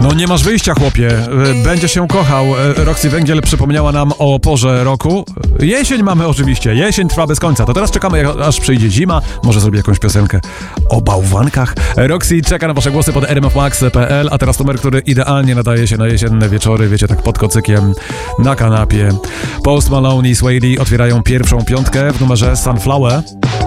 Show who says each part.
Speaker 1: No nie masz wyjścia, chłopie. Będzie się kochał. Roxy Węgiel przypomniała nam o porze roku. Jesień mamy oczywiście. Jesień trwa bez końca. To teraz czekamy, aż przyjdzie zima. Może zrobię jakąś piosenkę o bałwankach. Roxy czeka na wasze głosy pod rmfmax.pl. A teraz numer, który idealnie nadaje się na jesienne wieczory. Wiecie, tak pod kocykiem, na kanapie. Post Malone i Sway Lee otwierają pierwszą piątkę w numerze Sunflower.